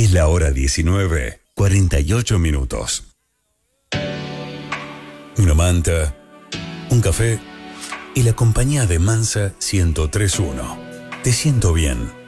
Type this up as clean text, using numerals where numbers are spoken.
Es la hora 19, 48 minutos. Una manta, un café y la compañía de Mansa 103.1. Te siento bien.